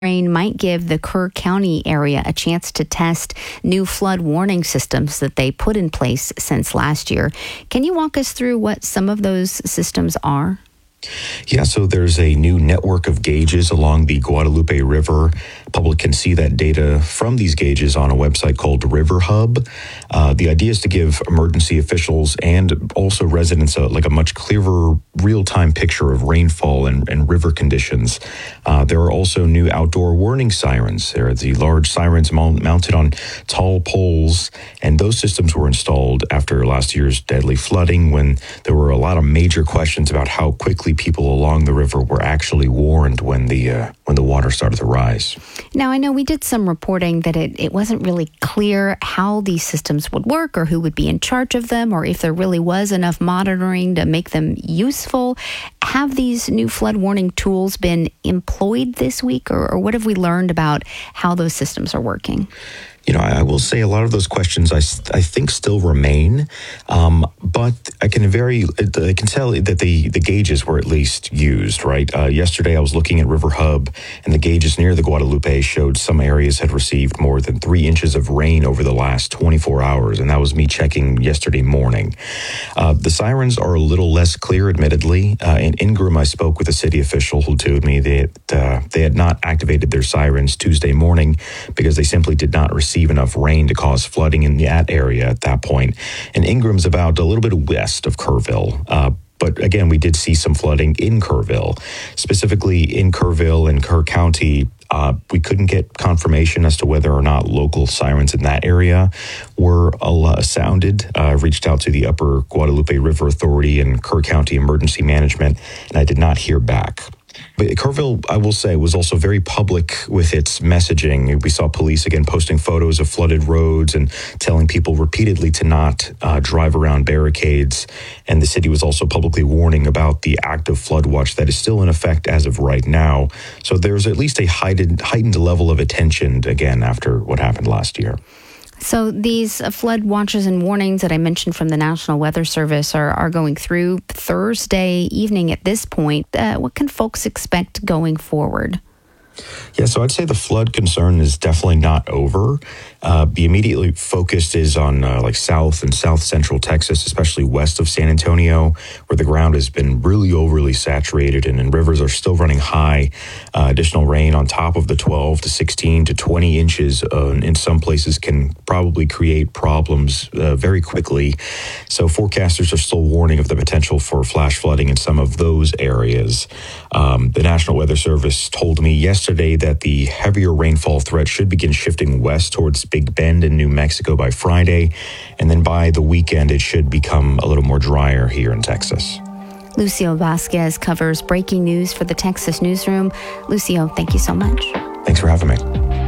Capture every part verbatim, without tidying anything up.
Rain might give the Kerr County area a chance to test new flood warning systems that they put in place since last year. Can you walk us through what some of those systems are? Yeah, so there's a new network of gauges along the Guadalupe River. Public can see that data from these gauges on a website called RiverHub. Uh, the idea is to give emergency officials and also residents a, like a much clearer real-time picture of rainfall and, and river conditions. Uh, there are also new outdoor warning sirens. There are the large sirens mount, mounted on tall poles, and those systems were installed after last year's deadly flooding when there were a lot of major questions about how quickly people along the river were actually warned when the uh, when the water started to rise. Now, I know we did some reporting that it, it wasn't really clear how these systems would work or who would be in charge of them or if there really was enough monitoring to make them useful. Have these new flood warning tools been employed this week, or, or what have we learned about how those systems are working? You know, I will say a lot of those questions I, I think still remain, um, but I can very I can tell that the, the gauges were at least used, right? Uh, yesterday I was looking at RiverHub, and the gauges near the Guadalupe showed some areas had received more than three inches of rain over the last twenty-four hours, and that was me checking yesterday morning. Uh, the sirens are a little less clear, admittedly. Uh, in Ingram, I spoke with a city official who told me that uh, they had not activated their sirens Tuesday morning because they simply did not receive enough rain to cause flooding in that area at that point. And Ingram's about a little bit west of Kerrville. Uh, but again, we did see some flooding in Kerrville, specifically in Kerrville and Kerr County. Uh, we couldn't get confirmation as to whether or not local sirens in that area were uh, sounded. I uh, reached out to the Upper Guadalupe River Authority and Kerr County Emergency Management, and I did not hear back. But Kerrville, I will say, was also very public with its messaging. We saw police, again, posting photos of flooded roads and telling people repeatedly to not uh, drive around barricades. And the city was also publicly warning about the active flood watch that is still in effect as of right now. So there's at least a heightened, heightened level of attention, again, after what happened last year. So these flood watches and warnings that I mentioned from the National Weather Service are, are going through Thursday evening at this point. Uh, what can folks expect going forward? Yeah, so I'd say the flood concern is definitely not over. Uh, the immediately focused is on uh, like south and south central Texas, especially west of San Antonio, where the ground has been really overly saturated and, and rivers are still running high. Uh, additional rain on top of the twelve to sixteen to twenty inches uh, in some places can probably create problems uh, very quickly. So forecasters are still warning of the potential for flash flooding in some of those areas. Um, the National Weather Service told me yesterday that the heavier rainfall threat should begin shifting west towards Big Bend in New Mexico by Friday, and then by the weekend it should become a little more drier here in Texas. Lucio Vasquez covers breaking news for the Texas Newsroom. Lucio, thank you so much. Thanks for having me.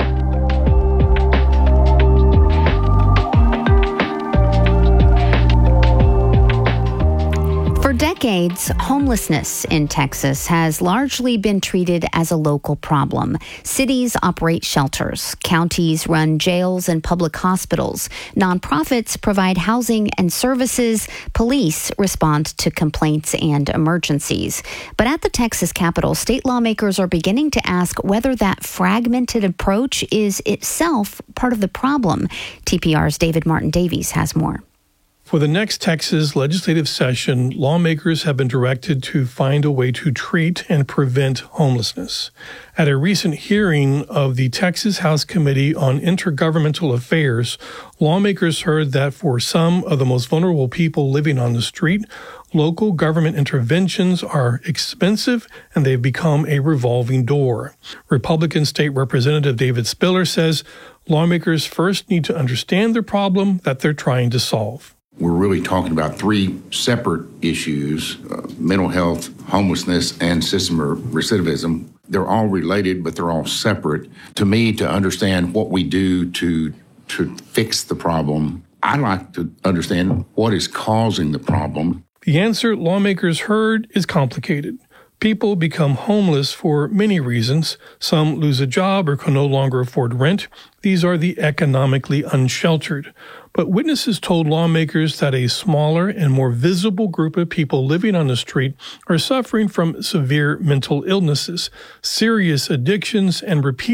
For decades, homelessness in Texas has largely been treated as a local problem. Cities operate shelters, counties run jails and public hospitals, nonprofits provide housing and services, police respond to complaints and emergencies. But at the Texas Capitol, state lawmakers are beginning to ask whether that fragmented approach is itself part of the problem. T P R's David Martin Davies has more. For the next Texas legislative session, lawmakers have been directed to find a way to treat and prevent homelessness. At a recent hearing of the Texas House Committee on Intergovernmental Affairs, lawmakers heard that for some of the most vulnerable people living on the street, local government interventions are expensive and they've become a revolving door. Republican State Representative David Spiller says lawmakers first need to understand the problem that they're trying to solve. We're really talking about three separate issues, uh, mental health, homelessness, and system recidivism. They're all related, but they're all separate. To me, to understand what we do to to fix the problem, I like to understand what is causing the problem. The answer lawmakers heard is complicated. People become homeless for many reasons. Some lose a job or can no longer afford rent. These are the economically unsheltered. But witnesses told lawmakers that a smaller and more visible group of people living on the street are suffering from severe mental illnesses, serious addictions, and repeat